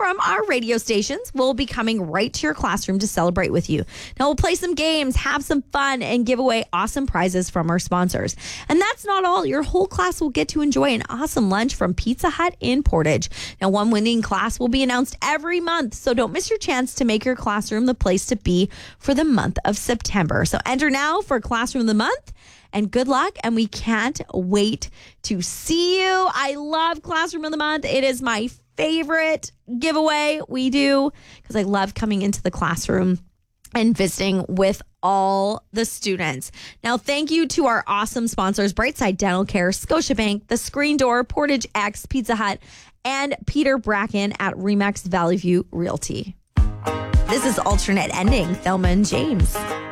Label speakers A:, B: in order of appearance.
A: from our radio stations will be coming right to your classroom to celebrate with you. Now, we'll play some games, have some fun, and give away awesome prizes from our sponsors. And that's not all. Your whole class will get to enjoy an awesome lunch from Pizza Hut in Portage. Now, one winning class will be announced every month, so don't miss your chance to make your classroom the place to be for the month of September. So enter now for Classroom of the Month. And good luck, and we can't wait to see you. I love Classroom of the Month. It is my favorite giveaway we do because I love coming into the classroom and visiting with all the students. Now, thank you to our awesome sponsors, Brightside Dental Care, Scotiabank, The Screen Door, Portage X, Pizza Hut, and Peter Bracken at Remax Valley View Realty. This is Alternate Ending, Thelma and James.